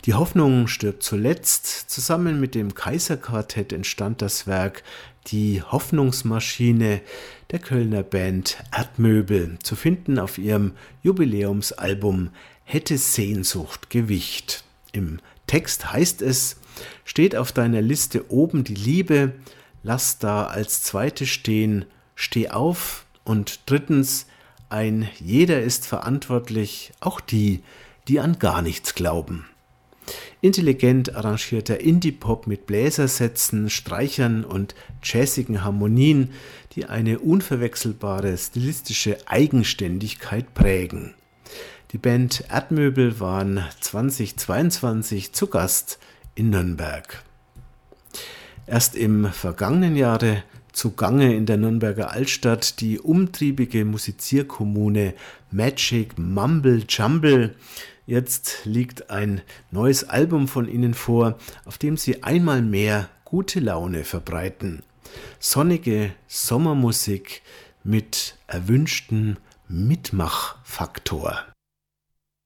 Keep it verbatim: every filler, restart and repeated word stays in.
Die Hoffnung stirbt zuletzt. Zusammen mit dem Kaiserquartett entstand das Werk Die Hoffnungsmaschine der Kölner Band Erdmöbel, zu finden auf ihrem Jubiläumsalbum Hätte Sehnsucht Gewicht. Im Text heißt es: Steht auf deiner Liste oben die Liebe, lass da als zweite stehen, steh auf. Und drittens, ein jeder ist verantwortlich, auch die, die an gar nichts glauben. Intelligent arrangierter Indie-Pop mit Bläsersätzen, Streichern und jazzigen Harmonien, die eine unverwechselbare stilistische Eigenständigkeit prägen. Die Band Erdmöbel waren zweitausendzweiundzwanzig zu Gast in Nürnberg. Erst im vergangenen Jahre zugange in der Nürnberger Altstadt die umtriebige Musizierkommune Magic Mumble Jumble. Jetzt liegt ein neues Album von ihnen vor, auf dem sie einmal mehr gute Laune verbreiten. Sonnige Sommermusik mit erwünschtem Mitmachfaktor.